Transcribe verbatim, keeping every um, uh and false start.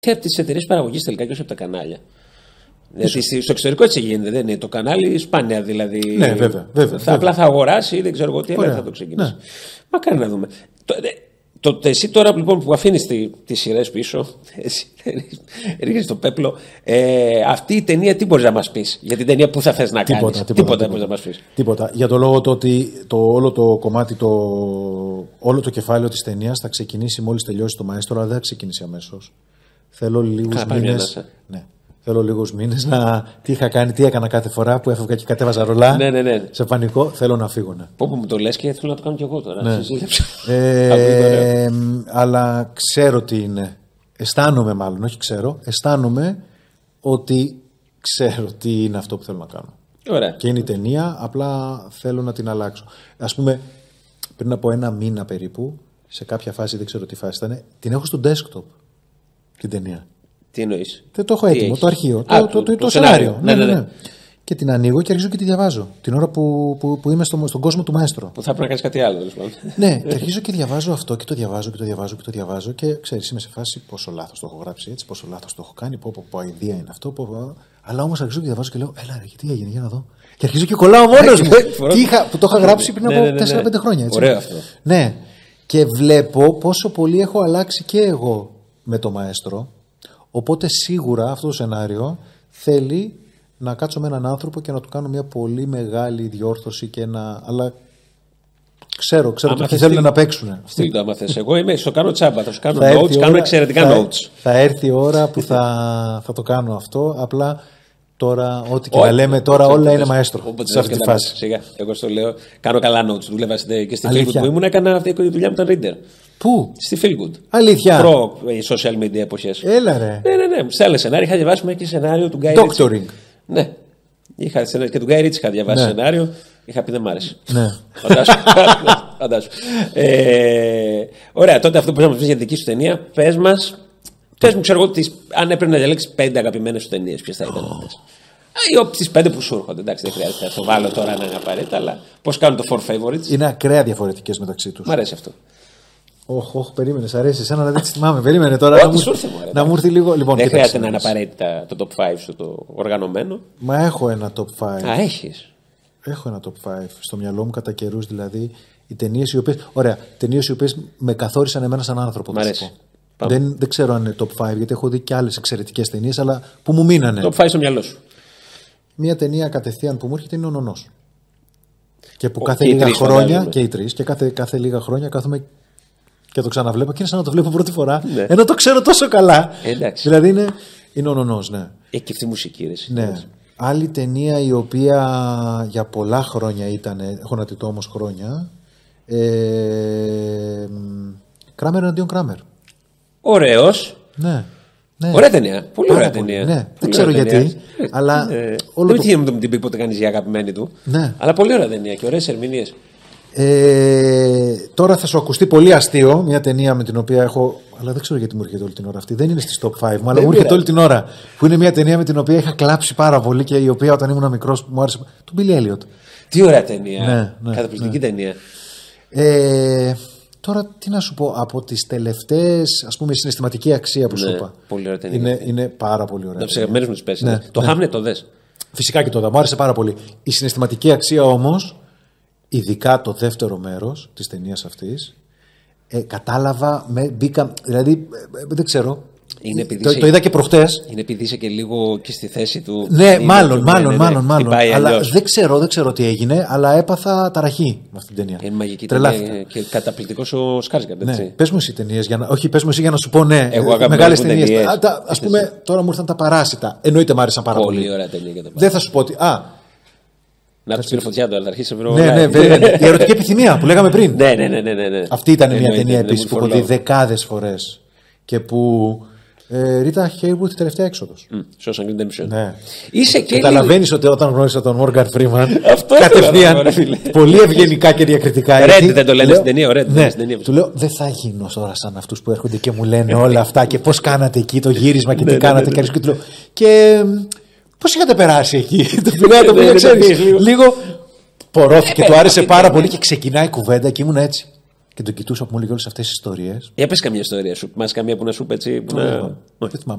Και από τις εταιρείες παραγωγής τελικά και όχι από τα κανάλια. Γιατί στο εξωτερικό έτσι γίνεται, δεν είναι το κανάλι σπάνια δηλαδή. Ναι, βέβαια. βέβαια, θα, βέβαια. Απλά θα αγοράσει ή δεν ξέρω εγώ τι, αλλά θα το ξεκινήσει. Ναι. Μακάρι να δούμε. Το, το, το, εσύ τώρα λοιπόν που αφήνεις τις σειρές πίσω, εσύ ρίχνεις το πέπλο, ε, αυτή η ταινία τι μπορείς να μας πεις για την ταινία που θα θες να τίποτα, κάνεις. Τίποτα, τίποτα, τίποτα, μπορείς να μας πεις. Τίποτα. Για το λόγο το ότι το, όλο το κομμάτι, το, όλο το κεφάλαιο της ταινίας θα ξεκινήσει μόλις τελειώσει το Μαέστρο, αλλά δεν θα ξεκινήσει αμέσως. Θέλω λίγους μήνες. Ναι. Θέλω λίγους μήνες να. Τι είχα κάνει, τι έκανα κάθε φορά που έφευγα και κατέβαζα ρολά. Ναι, ναι, ναι. Σε πανικό, θέλω να φύγω. Ναι. Πω που μου το λες και θέλω να το κάνω κι εγώ τώρα. Ναι. ε, αλλά ξέρω τι είναι. Αισθάνομαι, μάλλον, όχι ξέρω. Αισθάνομαι ότι ξέρω τι είναι αυτό που θέλω να κάνω. Ωραία. Και είναι η ταινία, απλά θέλω να την αλλάξω. Ας πούμε, πριν από ένα μήνα περίπου, σε κάποια φάση, δεν ξέρω τι φάση ήταν, την έχω στο desktop την ταινία. Τι εννοείς? Δεν το έχω έτοιμο, έχεις? το αρχείο, Α, το, το, το, το, το σενάριο. Ναι, ναι, ναι, ναι. Και την ανοίγω και αρχίζω και τη διαβάζω. Την ώρα που, που, που είμαι στο, στον κόσμο του Μαέστρο. Που θα πρέπει να κάνεις κάτι άλλο, λοιπόν. Ναι, και αρχίζω και διαβάζω αυτό και το διαβάζω και το διαβάζω και το διαβάζω. Και ξέρεις, είμαι σε φάση πόσο λάθος το έχω γράψει έτσι, πόσο λάθος το έχω κάνει, πόσο αηδία είναι αυτό. Πω, αλλά όμως αρχίζω και διαβάζω και λέω, έλα ρε, τι έγινε, για να δω. Και αρχίζω και κολλάω μόνος μου. Που το είχα γράψει πριν από τέσσερα πέντε χρόνια. Ωραίο αυτό. Ναι, και βλέπω πόσο πολύ έχω αλλάξει και εγώ με το Μαέστρο. Οπότε σίγουρα αυτό το σενάριο θέλει να κάτσω με έναν άνθρωπο και να του κάνω μια πολύ μεγάλη διόρθωση και ένα. Αλλά ξέρω, ξέρω ότι θέλουν στείλ... να παίξουν. Στείλ το άμα θες. Εγώ είμαι, στο κάνω τσάμπα, θα σου κάνω θα notes, κάνω εξαιρετικά θα, notes. Θα έρθει η ώρα που θα, θα το κάνω αυτό. Απλά τώρα, ό,τι και να λέμε, τώρα όλα είναι Μαέστρο. Σε αυτή τη φάση. Σιγά, εγώ στο λέω, κάνω καλά notes. Δούλευα και στη Feelgood που ήμουν, έκανα αυτή η δουλειά μου, ήταν reader. Πού? Στη Feelgood. Αλήθεια. Προ social media εποχές. Έλα ρε. Ναι, ναι, ναι. Σε άλλα σενάρια είχα διαβάσει και σενάριο του Guy Ritchie. Doctoring. Ναι. Είχα, και του Guy Ritchie είχα διαβάσει ναι. σενάριο. Είχα πει δεν μ' άρεσε. Ναι. Φαντάσου. ε, ωραία, τότε αυτό που θα μας πεις για την δική σου ταινία, πες μας. Πες μου, ξέρω εγώ, τις, αν έπρεπε να διαλέξεις πέντε αγαπημένες σου ταινίες, ποιες θα ήταν αυτές? Ή από τις πέντε που σου έρχονται. Εντάξει, δεν χρειάζεται να το βάλω τώρα να είναι απαραίτητα, αλλά πώς κάνουν το four favorites. Είναι ακραία διαφορετικές μεταξύ τους. Μ' αρέσει αυτό. Όχι, όχι, περίμενε, σ' αρέσει. Εσένα να δεν τις θυμάμαι. Περίμενε τώρα. Ό, να, μου, μου, να μου έρθει λίγο. Λοιπόν, δεν χρειάζεται να είναι απαραίτητα το top πέντε σου το οργανωμένο. Μα έχω ένα top πέντε. Α, έχεις. Έχω ένα top πέντε στο μυαλό μου κατά καιρούς, δηλαδή. Οι ταινίες οι οποίες. Ωραία, ταινίες οι οποίες με καθόρισαν εμένα σαν άνθρωπο. Μ' αρέσει. Δεν, δεν ξέρω αν είναι top πέντε, γιατί έχω δει και άλλες εξαιρετικές ταινίες, αλλά που μου μείνανε. top πέντε στο μυαλό σου. Μία ταινία κατευθείαν που μου έρχεται είναι ο Νονός. Και που ο, κάθε και λίγα τρεις, χρόνια. Και οι τρεις. Και κάθε, κάθε λίγα χρόνια κάθομαι και το ξαναβλέπω και είναι σαν να το βλέπω πρώτη φορά. Ναι. Ενώ το ξέρω τόσο καλά. Εντάξει. Δηλαδή είναι, είναι ο Νονός, ναι. Έχει και αυτή η μουσική, ρε. Ναι. Άλλη ταινία η οποία για πολλά χρόνια ήταν. Έχω να τη δω όμως χρόνια. Ε, Κράμερ εναντίον Κράμερ. Ωραίος. Ναι. Ναι. Ωραία ταινία. Πολύ Πάρα ωραία πολύ. ταινία. Ναι. Πολύ δεν ξέρω ταινία. γιατί. Ε, αλλά. Ε, όλο δεν το... είχε να μου την πει ποτέ κανείς για αγαπημένη του. Ναι. Αλλά πολύ ωραία ταινία και ωραίες ερμηνείες. Ε, τώρα θα σου ακουστεί πολύ αστείο μια ταινία με την οποία έχω. Αλλά δεν ξέρω γιατί μου έρχεται όλη την ώρα αυτή. Δεν είναι στις top πέντε, αλλά μου έρχεται όλη την ώρα. Που είναι μια ταινία με την οποία είχα κλάψει πάρα πολύ και η οποία όταν ήμουν μικρός μου άρεσε. Του Billy Elliot. Τι ωραία ταινία. Ναι, ναι, καταπληκτική ναι. ταινία. Ε, τώρα τι να σου πω. Από τις τελευταίες, ας πούμε, η συναισθηματική αξία που ναι, σου είπα. Πολύ ωραία ταινία. Είναι, είναι πάρα πολύ ωραία. Να ψεγμένες μου τις πέσει. Ναι, το ναι. Hamlet το δες. Φυσικά και το δα. Μου άρεσε πάρα πολύ. Η συναισθηματική αξία όμως, ειδικά το δεύτερο μέρος της ταινίας αυτής, ε, κατάλαβα, με, μπήκα, δηλαδή ε, δεν ξέρω, είναι επειδή το, είσαι, το είδα και προχτές. Είναι επειδή είσαι και λίγο και στη θέση του. Ναι, είναι μάλλον, το, μάλλον, ναι, μάλλον, ναι, μάλλον. Αλλά αλλιώς. δεν ξέρω, δεν ξέρω τι έγινε, αλλά έπαθα ταραχή με αυτή την ταινία. Είναι μαγική Τρελάθηκα. ταινία και καταπληκτικός ο Σκάρσγκαρντ. Ναι. Πες μου εσύ ταινίες, για να, όχι πες μου εσύ για να σου πω ναι, μεγάλες ταινίες. Ας πούμε, τώρα μου ήρθαν τα Παράσιτα. Εννοείται μ' άρεσαν πάρα πολύ. Πολύ ωραία ταινία για τα Δεν θα σου πω ότι. Α, να του πήρε φωτιά τώρα, θα αρχίσει να ναι, ναι, βέβαια. Η ερωτική επιθυμία που λέγαμε πριν. Ναι, ναι, ναι, ναι, ναι. Αυτή ήταν μια ταινία επίσης που έχω δει δεκάδες φορές και που. Ε, Ρίτα Χέιουρουθ, η τελευταία έξοδος. Shawshank Redemption. Ναι. Είσαι και. Καταλαβαίνεις ότι όταν γνώρισα τον Μόργαν Φρήμαν. Αυτό κατευθείαν. Πολύ ευγενικά και διακριτικά. Ρέντε δεν το λένε στην ταινία, ωραία. Ναι. Του λέω δεν θα γίνω τώρα σαν αυτούς που έρχονται και μου λένε όλα αυτά και πώς κάνατε εκεί το γύρισμα και τι κάνατε. Και του λέω. Και πώς είχατε περάσει εκεί. Το πηγαίνω το οποίο ξέρεις. Λίγο πορώθηκε, του άρεσε πάρα πολύ και ξεκινάει η κουβέντα και ήμουν έτσι. Και τον κοιτούσα που μου έλεγε όλες αυτές τις ιστορίες. Για πες καμία ιστορία σου. Μας καμία που να σου πει έτσι. Δεν θυμάμαι.